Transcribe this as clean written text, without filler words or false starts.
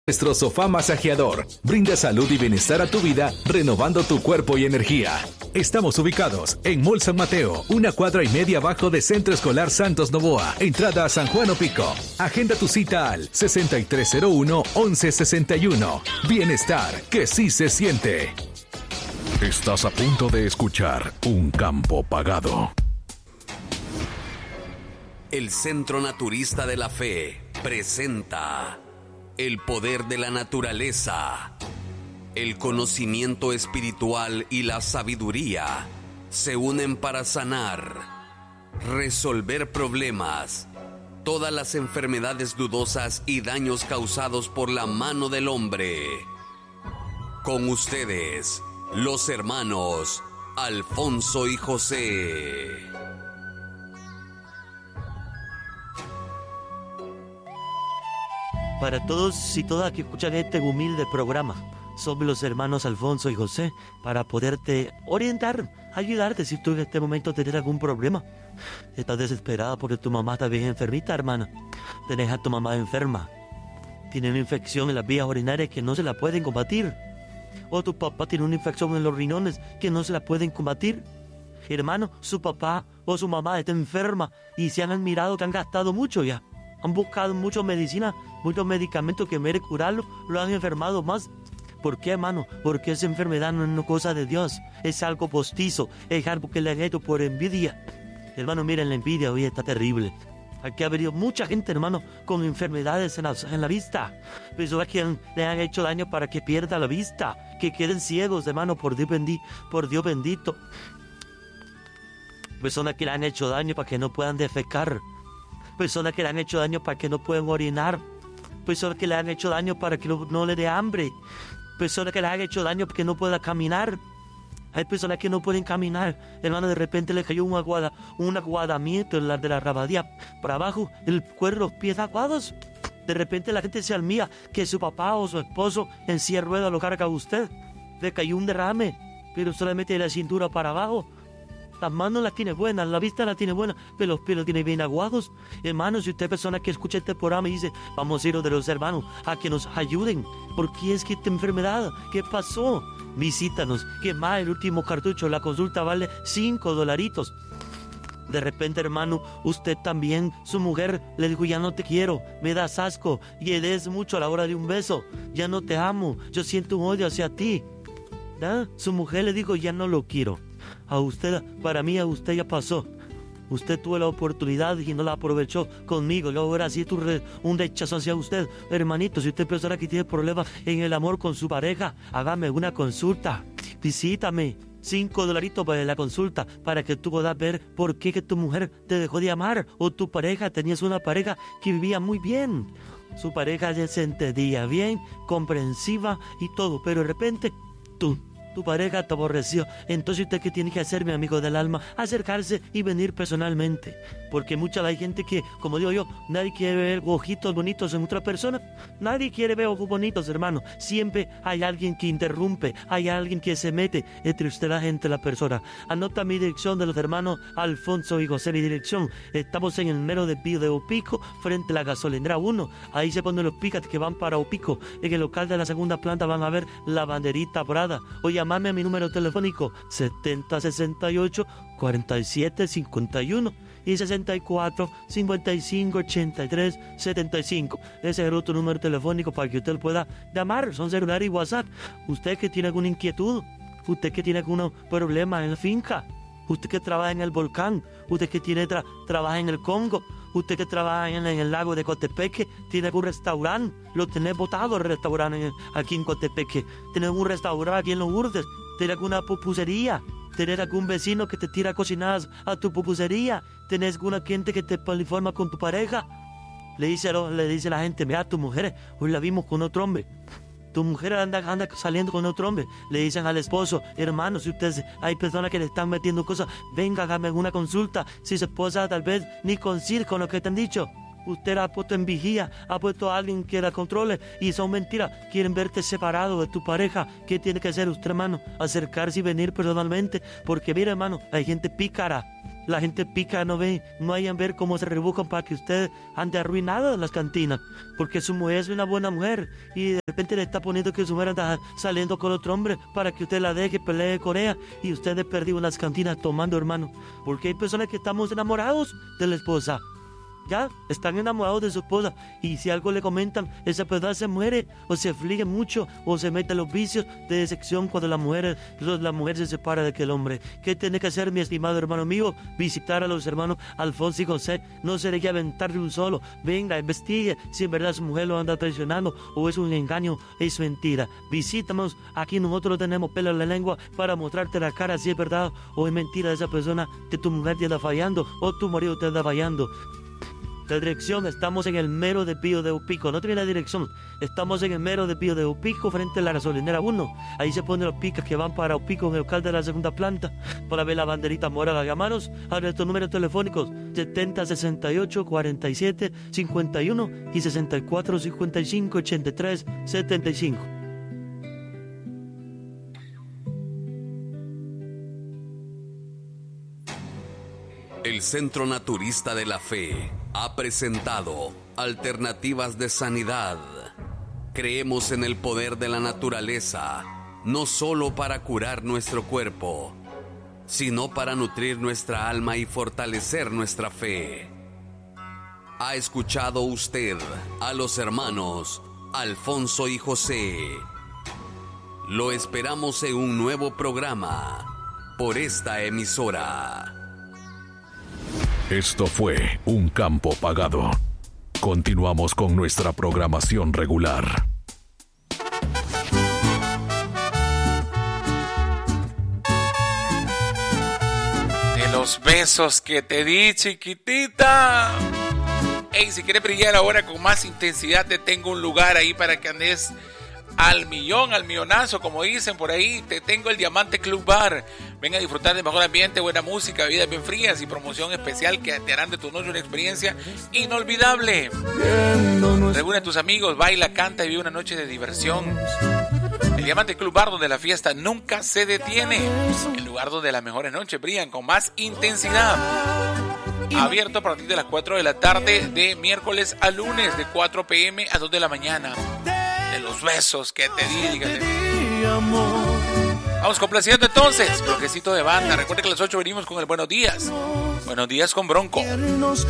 Nuestro sofá masajeador brinda salud y bienestar a tu vida, renovando tu cuerpo y energía. Estamos ubicados en Mall San Mateo, 1 cuadra y media abajo de Centro Escolar Santos Novoa, entrada a San Juan Opico. Agenda tu cita al 6301-1161. Bienestar que sí se siente. Estás a punto de escuchar Un Campo Pagado. El Centro Naturista de la Fe presenta el poder de la naturaleza. El conocimiento espiritual y la sabiduría se unen para sanar, resolver problemas, todas las enfermedades dudosas y daños causados por la mano del hombre. Con ustedes, los hermanos Alfonso y José. Para todos y todas que escuchan este humilde programa, somos los hermanos Alfonso y José para poderte orientar, ayudarte si tú en este momento tienes algún problema. Estás desesperada porque tu mamá está bien enfermita, hermana. Tenés a tu mamá enferma. Tiene una infección en las vías urinarias que no se la pueden combatir. O tu papá tiene una infección en los riñones que no se la pueden combatir. Hermano, su papá o su mamá está enferma y se han admirado que han gastado mucho ya. Han buscado mucha medicina, muchos medicamentos que en vez de curarlo, lo han enfermado más. ¿Por qué, hermano? Porque esa enfermedad no es una cosa de Dios. Es algo postizo, es algo que le han hecho por envidia. Hermano, miren, la envidia hoy está terrible. Aquí ha venido mucha gente, hermano, con enfermedades en la vista. Personas que le han hecho daño para que pierda la vista, que queden ciegos, hermano, por Dios bendito. Personas que le han hecho daño para que no puedan defecar. Personas que le han hecho daño para que no puedan orinar. Personas que le han hecho daño para que no le dé hambre. Personas que le han hecho daño para que no pueda caminar. Hay personas que no pueden caminar. Hermano, de repente le cayó un aguadamiento de la rabadía para abajo, el cuerpo, los pies aguados. De repente la gente se almía que su papá o su esposo en silla de ruedas lo carga a usted. Le cayó un derrame, pero solamente de la cintura para abajo. Las manos las tiene buenas, la vista la tiene buena, pero los pies los tiene bien aguados. Hermanos, si usted es persona que escucha este programa y dice, vamos a ir de los hermanos a que nos ayuden. ¿Por qué es que esta enfermedad? ¿Qué pasó? Visítanos. ¿Qué más? El último cartucho, la consulta vale $5. De repente, hermano, usted también, su mujer le dijo, ya no te quiero, me das asco, y eres mucho a la hora de un beso, ya no te amo, yo siento un odio hacia ti. ¿Da? Su mujer le dijo, ya no lo quiero. A usted, para mí, a usted ya pasó. Usted tuvo la oportunidad y no la aprovechó conmigo. Yo ahora sí tuve un rechazo hacia usted. Hermanito, si usted es persona que tiene problemas en el amor con su pareja, hágame una consulta. Visítame. $5 para la consulta, para que tú puedas ver por qué que tu mujer te dejó de amar. O tu pareja, tenías una pareja que vivía muy bien. Su pareja ya se entendía bien, comprensiva y todo. Pero de repente, tu pareja te aborreció. Entonces usted, ¿qué tiene que hacer, mi amigo del alma? Acercarse y venir personalmente. Porque mucha hay gente que, como digo yo, nadie quiere ver ojitos bonitos en otra persona. Nadie quiere ver ojos bonitos, hermano. Siempre hay alguien que interrumpe, hay alguien que se mete entre usted la gente y la persona. Anota mi dirección de los hermanos Alfonso y José, mi dirección. Estamos en el mero desvío de Opico, frente a la gasolinera 1. Ahí se ponen los picas que van para Opico. En el local de la segunda planta van a ver la banderita dorada. O llamarme a mi número telefónico 7068-4751 y 64-55-83-75. Ese es otro número telefónico para que usted pueda llamar. Son celular y WhatsApp. Usted que tiene alguna inquietud, usted que tiene algún problema en la finca, usted que trabaja en el volcán, usted que trabaja en el Congo, usted que trabaja en el lago de Cotepeque, tiene algún restaurante, lo tenés botado el restaurante aquí en Cotepeque, tenés un restaurante aquí en Los Urdes, tenés alguna pupusería, tenés algún vecino que te tira cocinadas a tu pupusería, tenés alguna gente que te poliforma con tu pareja. Le dice la gente, mira, tu mujer, hoy la vimos con otro hombre. Tu mujer anda saliendo con otro hombre. Le dicen al esposo, hermano, si ustedes, hay personas que le están metiendo cosas, venga, hágame una consulta. Si su esposa tal vez ni coincide con lo que te han dicho, usted la ha puesto en vigía, ha puesto a alguien que la controle y son mentiras. Quieren verte separado de tu pareja. ¿Qué tiene que hacer usted, hermano? Acercarse y venir personalmente. Porque mira, hermano, hay gente pícara. la gente pica, no hayan ver cómo se rebuscan para que usted ande arruinado en las cantinas, porque su mujer es una buena mujer y de repente le está poniendo que su mujer anda saliendo con otro hombre para que usted la deje, pelee con ella y usted le perdió en las cantinas tomando, hermano, porque hay personas que estamos enamorados de la esposa. Ya, están enamorados de su esposa y si algo le comentan, esa persona se muere o se aflige mucho o se mete en los vicios de decepción cuando la mujer se separa de aquel hombre. ¿Qué tiene que hacer, mi estimado hermano mío? Visitar a los hermanos Alfonso y José. No se deje aventar de un solo. Venga, investigue si en verdad su mujer lo anda traicionando o es un engaño, es mentira. Visítanos, aquí nosotros tenemos pelo en la lengua para mostrarte la cara si es verdad o es mentira de esa persona que tu mujer te anda fallando o tu marido te anda fallando. La dirección, estamos en el mero de Pío de Upico, no tiene la dirección, estamos en el mero de Pío de Upico frente a la gasolinera 1, ahí se ponen los picas que van para Upico en el local de la segunda planta, para ver la banderita morada. Llamaros a nuestros números telefónicos 70 68 47 51 y 64 55 83 75. El Centro Naturista de la Fe ha presentado Alternativas de Sanidad. Creemos en el poder de la naturaleza, no solo para curar nuestro cuerpo, sino para nutrir nuestra alma y fortalecer nuestra fe. ¿Ha escuchado usted a los hermanos Alfonso y José? Lo esperamos en un nuevo programa por esta emisora. Esto fue Un Campo Pagado. Continuamos con nuestra programación regular. De los besos que te di, chiquitita. Ey, si quieres brillar ahora con más intensidad, te tengo un lugar ahí para que andes al millón, al millonazo, como dicen por ahí. Te tengo el Diamante Club Bar. Ven a disfrutar de mejor ambiente, buena música, bebidas bien frías y promoción especial que te harán de tu noche una experiencia inolvidable. Reúne a tus amigos, baila, canta y vive una noche de diversión. El Diamante Club Bar, donde la fiesta nunca se detiene. El lugar donde las mejores noches brillan con más intensidad. Abierto a partir de las 4 de la tarde de miércoles a lunes, de 4 p.m. a 2 de la mañana. De los besos que te di, dígate. Vamos complaciendo entonces, bloquecito de banda. Recuerda que a las 8 venimos con el Buenos Días. Buenos Días con Bronco.